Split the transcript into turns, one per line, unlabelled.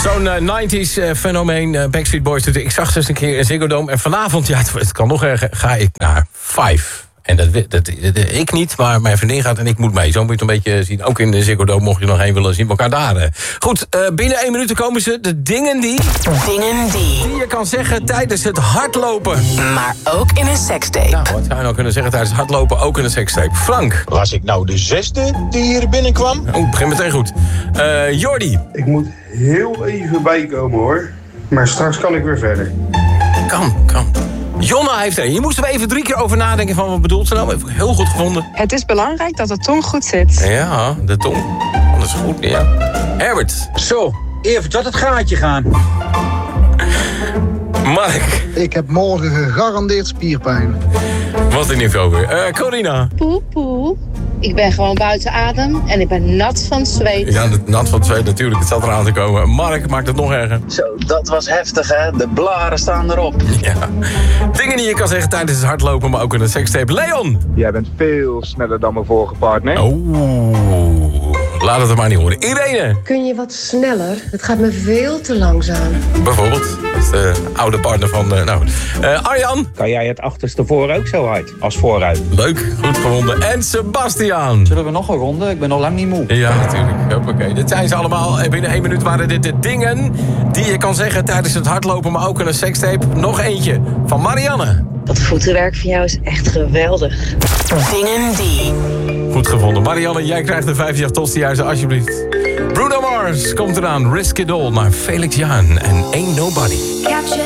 Zo'n 90s fenomeen, Backstreet Boys. Ik zag ze eens een keer in Ziggo Dome. En vanavond, ja, het kan nog erger, ga ik naar Five. En dat ik niet, maar mijn vriendin gaat en ik moet mee. Zo moet je het een beetje zien. Ook in de Ziggo Dome, mocht je nog heen willen, zien we elkaar daar. Goed, binnen 1 minuut komen ze. De dingen die je kan zeggen tijdens het hardlopen.
Maar ook in een sekstape.
Nou, wat zou je nou kunnen zeggen tijdens het hardlopen, ook in een sekstape? Frank.
Was ik nou de 6e die hier binnenkwam?
Oh, begin meteen goed. Jordi.
Ik moet heel even bijkomen hoor. Maar straks kan ik weer verder.
Kan. Jonna heeft er. Hier moesten we even 3 keer over nadenken van wat bedoelt ze nou. Heb ik heel goed gevonden.
Het is belangrijk dat de tong goed zit.
Ja, de tong. Dat is goed, ja. Herbert.
Zo, even tot het gaatje gaan.
Mark.
Ik heb morgen gegarandeerd spierpijn.
Wat een niveau weer. Corina.
Poe. Ik ben gewoon buiten adem en ik ben nat van het zweet.
Ja, nat van het zweet natuurlijk. Het zat eraan te komen. Mark maakt het nog erger.
Zo, dat was heftig hè. De blaren staan erop.
Ja. Dingen die je kan zeggen tijdens het hardlopen, maar ook in een sekstape. Leon.
Jij bent veel sneller dan mijn vorige partner.
Oeh. Laat het er maar niet horen. Irene.
Kun je wat sneller? Het gaat me veel te langzaam.
Bijvoorbeeld. Dat is de oude partner van... Arjan.
Kan jij het achterste voor ook zo hard als vooruit?
Leuk. Goed gewonnen. En Sebastiaan.
Zullen we nog een ronde? Ik ben nog lang niet moe.
Ja, natuurlijk. Oké. Dit zijn ze allemaal. Binnen 1 minuut waren dit de dingen die je kan zeggen tijdens het hardlopen, maar ook in een sekstape. Nog eentje van Marianne.
Dat voetenwerk van jou is echt geweldig.
Dingen die.
Goed gevonden. Marianne, jij krijgt de 5 jaar tostihuizen, alsjeblieft. Bruno Mars komt eraan. Risk It All naar Felix Jan en Ain't Nobody.